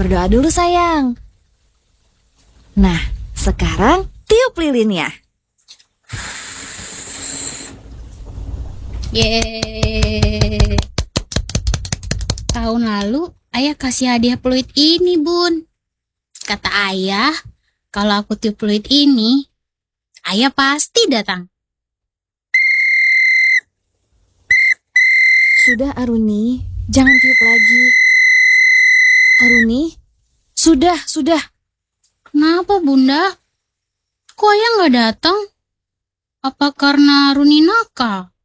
berdoa dulu sayang. Nah, sekarang tiup lilinnya. Yeay. Tahun lalu ayah kasih hadiah peluit ini, Bun. Kata ayah, kalau aku tiup peluit ini, ayah pasti datang. Sudah Aruni, jangan tiup lagi. Aruni, sudah. Kenapa, Bunda? Kok ayah nggak datang? Apa karena Runi nakal?